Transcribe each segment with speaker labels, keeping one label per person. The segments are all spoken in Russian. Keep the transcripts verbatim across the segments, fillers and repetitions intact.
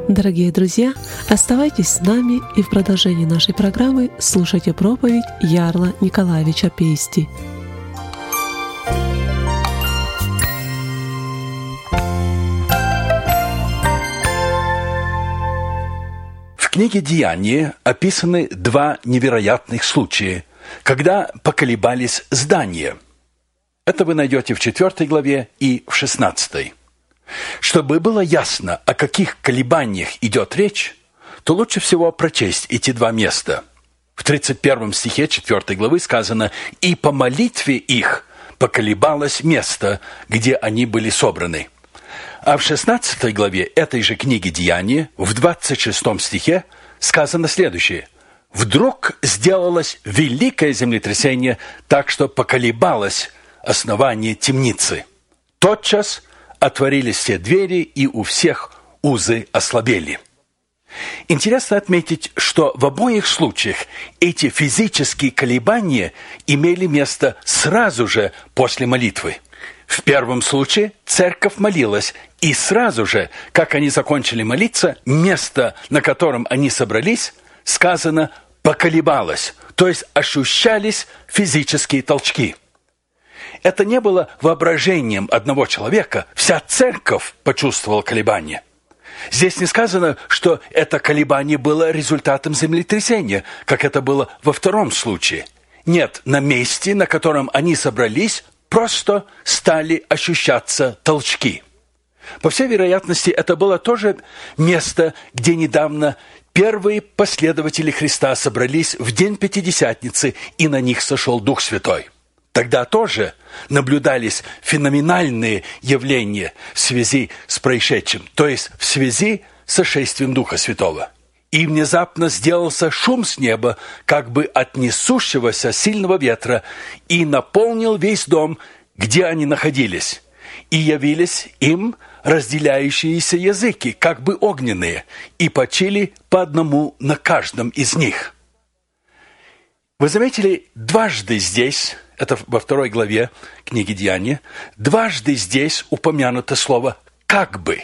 Speaker 1: Дорогие друзья, оставайтесь с нами и в продолжении нашей программы слушайте проповедь Ярла Николаевича Пейсти.
Speaker 2: В книге «Деяния» описаны два невероятных случая, когда поколебались здания. Это вы найдете в четвёртой главе и в шестнадцатой. Чтобы было ясно, о каких колебаниях идет речь, то лучше всего прочесть эти два места. В тридцать первом стихе четвёртой главы сказано: «И по молитве их поколебалось место, где они были собраны». А в шестнадцатой главе этой же книги «Деяния» в двадцать шестом стихе сказано следующее: «Вдруг сделалось великое землетрясение, так что поколебалось основание темницы. Тотчас отворились все двери, и у всех узы ослабели». Интересно отметить, что в обоих случаях эти физические колебания имели место сразу же после молитвы. В первом случае церковь молилась, и сразу же, как они закончили молиться, место, на котором они собрались, сказано, поколебалось, то есть ощущались физические толчки. Это не было воображением одного человека, вся церковь почувствовала колебание. Здесь не сказано, что это колебание было результатом землетрясения, как это было во втором случае. Нет, на месте, на котором они собрались, просто стали ощущаться толчки. По всей вероятности, это было тоже место, где недавно первые последователи Христа собрались в день Пятидесятницы, и на них сошел Дух Святой. Тогда тоже наблюдались феноменальные явления в связи с происшедшим, то есть в связи с сошествием Духа Святого. И внезапно сделался шум с неба, как бы от несущегося сильного ветра, и наполнил весь дом, где они находились. И явились им разделяющиеся языки, как бы огненные, и почили по одному на каждом из них. Вы заметили, дважды здесь, это во второй главе книги «Деяния», дважды здесь упомянуто слово «как бы».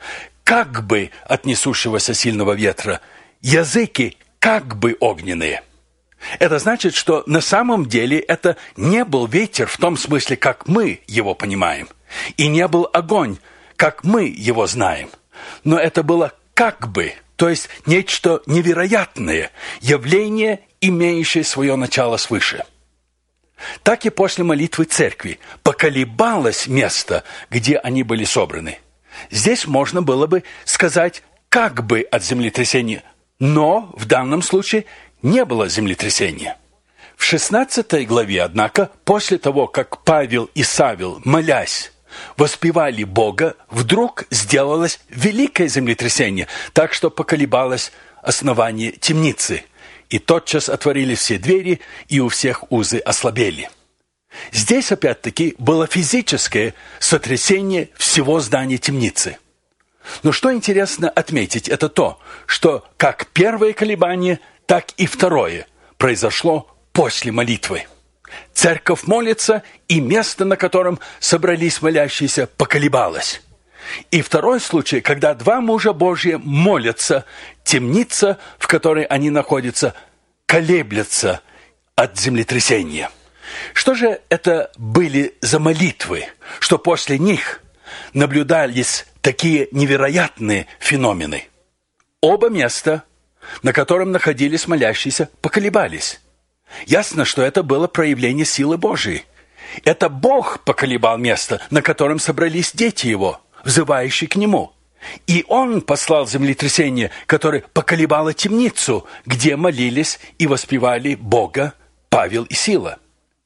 Speaker 2: Как бы от несущегося сильного ветра, языки как бы огненные. Это значит, что на самом деле это не был ветер в том смысле, как мы его понимаем, и не был огонь, как мы его знаем. Но это было как бы, то есть нечто невероятное, явление, имеющее свое начало свыше. Так и после молитвы церкви поколебалось место, где они были собраны. Здесь можно было бы сказать как бы от землетрясения, но в данном случае не было землетрясения. В шестнадцатой главе, однако, после того, как Павел и Савел, молясь, воспевали Бога, вдруг сделалось великое землетрясение, так что поколебалось основание темницы. И тотчас отворились все двери, и у всех узы ослабели. Здесь, опять-таки, было физическое сотрясение всего здания темницы. Но что интересно отметить, это то, что как первое колебание, так и второе произошло после молитвы. Церковь молится, и место, на котором собрались молящиеся, поколебалось. И второй случай, когда два мужа Божьи молятся, темница, в которой они находятся, колеблется от землетрясения. Что же это были за молитвы, что после них наблюдались такие невероятные феномены? Оба места, на котором находились молящиеся, поколебались. Ясно, что это было проявление силы Божией. Это Бог поколебал место, на котором собрались дети Его, взывающие к Нему. И Он послал землетрясение, которое поколебало темницу, где молились и воспевали Бога Павел и Сила.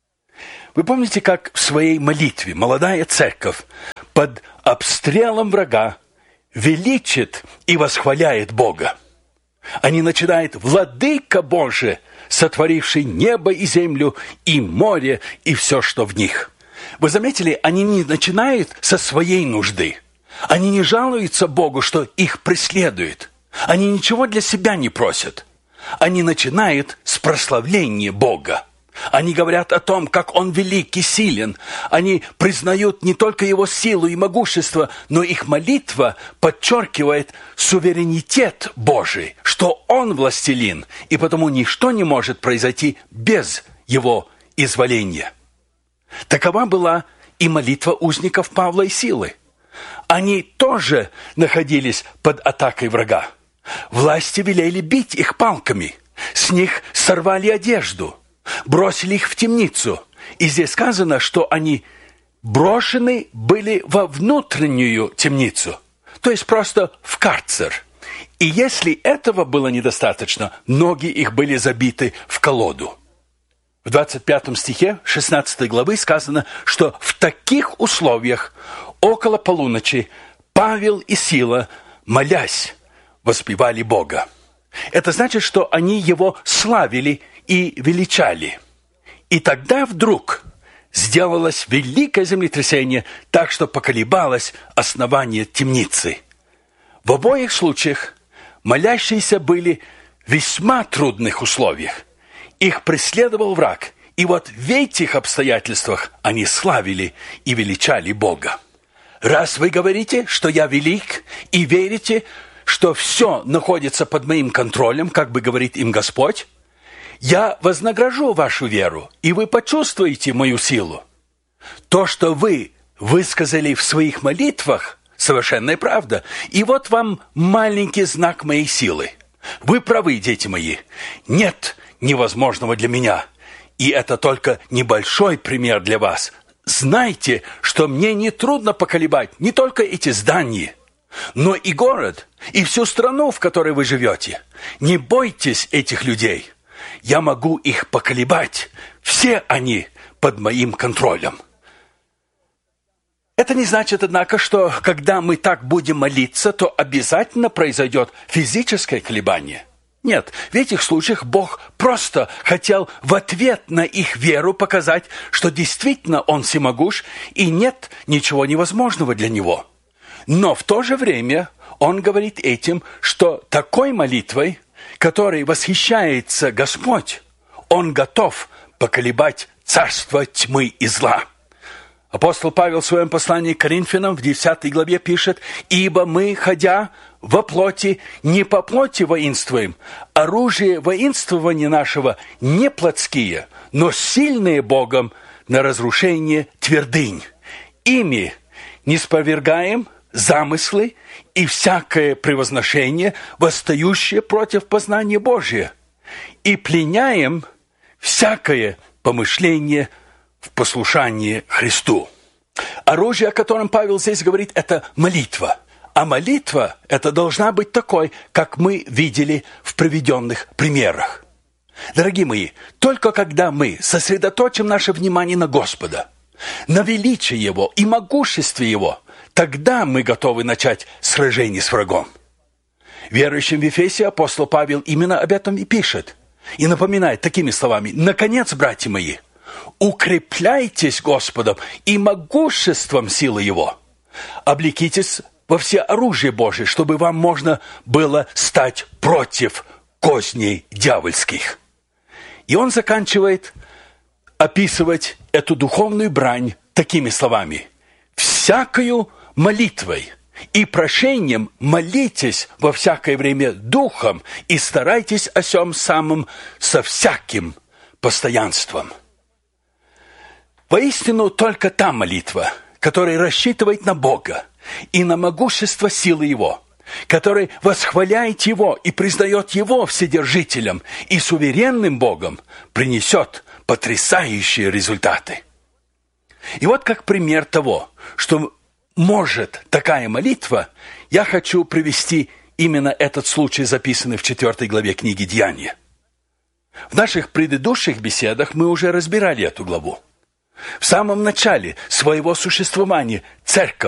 Speaker 2: Вы помните, как в своей молитве молодая церковь под обстрелом врага величит и восхваляет Бога? Они начинают: «Владыка Божий, сотворивший небо и землю, и море, и все, что в них». Вы заметили, они не начинают со своей нужды. Они не жалуются Богу, что их преследует. Они ничего для себя не просят. Они начинают с прославления Бога. Они говорят о том, как Он велик и силен. Они признают не только Его силу и могущество, но их молитва подчеркивает суверенитет Божий, что Он властелин, и потому ничто не может произойти без Его изволения. Такова была и молитва узников Павла и Силы. Они тоже находились под атакой врага. Власти велели бить их палками, с них сорвали одежду, бросили их в темницу. И здесь сказано, что они брошены были во внутреннюю темницу, то есть просто в карцер. И если этого было недостаточно, ноги их были забиты в колоду. В двадцать пятом стихе шестнадцатой главы сказано, что в таких условиях около полуночи Павел и Сила, молясь, воспевали Бога. Это значит, что они Его славили и величали. И тогда вдруг сделалось великое землетрясение, так что поколебалось основание темницы. В обоих случаях молящиеся были в весьма трудных условиях. Их преследовал враг, и вот в этих обстоятельствах они славили и величали Бога. Раз вы говорите, что я велик, и верите, что все находится под моим контролем, как бы говорит им Господь, я вознагражу вашу веру, и вы почувствуете мою силу. То, что вы высказали в своих молитвах, совершенная правда. И вот вам маленький знак моей силы. Вы правы, дети мои. Нет невозможного для меня. И это только небольшой пример для вас. Знайте, что мне нетрудно поколебать не только эти здания, но и город, и всю страну, в которой вы живете. Не бойтесь этих людей. Я могу их поколебать. Все они под моим контролем. Это не значит, однако, что когда мы так будем молиться, то обязательно произойдет физическое колебание. Нет, в этих случаях Бог просто хотел в ответ на их веру показать, что действительно Он всемогущ и нет ничего невозможного для Него. Но в то же время Он говорит этим, что такой молитвой, которой восхищается Господь, Он готов поколебать царство тьмы и зла. Апостол Павел в своем послании к Коринфянам в десятой главе пишет: «Ибо мы, ходя во плоти, не по плоти воинствуем. Оружие воинствования нашего не плотские, но сильные Богом на разрушение твердынь. Ими не спровергаем замыслы и всякое превозношение, восстающее против познания Божия, и пленяем всякое помышление в послушании Христу». Оружие, о котором Павел здесь говорит, это молитва. А молитва это должна быть такой, как мы видели в приведенных примерах. Дорогие мои, только когда мы сосредоточим наше внимание на Господа, на величии Его и могуществе Его, тогда мы готовы начать сражение с врагом. Верующим в Ефесе апостол Павел именно об этом и пишет. И напоминает такими словами: «Наконец, братья мои, укрепляйтесь Господом и могуществом силы Его. Облекитесь во все оружие Божие, чтобы вам можно было стать против козней дьявольских». И он заканчивает описывать эту духовную брань такими словами: «Всякою молитвой и прошением молитесь во всякое время духом и старайтесь о сем самом со всяким постоянством». Воистину, только та молитва, которая рассчитывает на Бога и на могущество силы Его, который восхваляет Его и признает Его вседержителем и суверенным Богом, принесет потрясающие результаты. И вот как пример того, что может такая молитва, я хочу привести именно этот случай, записанный в четвёртой главе книги «Деяния». В наших предыдущих беседах мы уже разбирали эту главу. В самом начале своего существования церковь